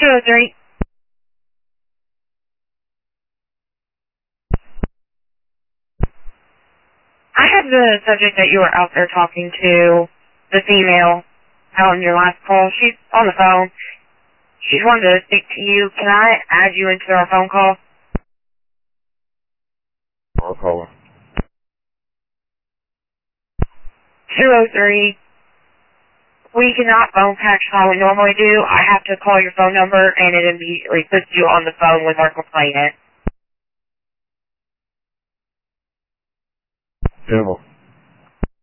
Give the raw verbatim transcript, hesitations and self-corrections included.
two oh three. I have the subject that you were out there talking to, the female, out on your last call. She's on the phone. She's wanted to speak to you. Can I add you into our phone call? I'll call her. two oh three. We cannot phone patch how we normally do. I have to call your phone number, and it immediately puts you on the phone with our complainant. Emma.